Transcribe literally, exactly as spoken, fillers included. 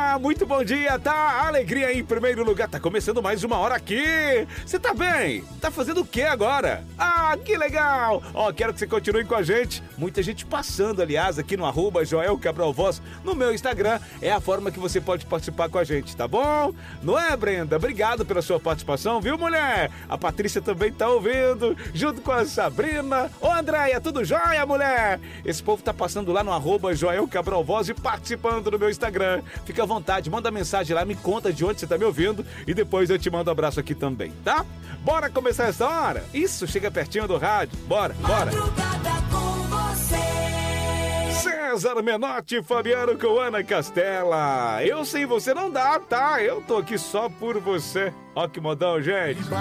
Olá, muito bom dia, tá? Alegria em primeiro lugar, tá começando mais uma hora aqui. Você tá bem? Tá fazendo o que agora? Ah, que legal! Ó, quero que você continue com a gente. Muita gente passando, aliás, aqui no arroba Joel Cabral Voz, no meu Instagram. É a forma que você pode participar com a gente, tá bom? Não é, Brenda? Obrigado pela sua participação, viu, mulher? A Patrícia também tá ouvindo, junto com a Sabrina. Ô, Andréia, tudo jóia, mulher? Esse povo tá passando lá no arroba Joel Cabral Voz e participando do meu Instagram. Fica à vontade, manda mensagem lá, me conta de onde você tá me ouvindo e depois eu te mando um abraço aqui também, tá? Bora começar essa hora? Isso, chega pertinho do rádio. Bora, bora. César Menotti e Fabiano com Ana Castela. Eu sem você não dá, tá? Eu tô aqui só por você. Ó que modão, gente.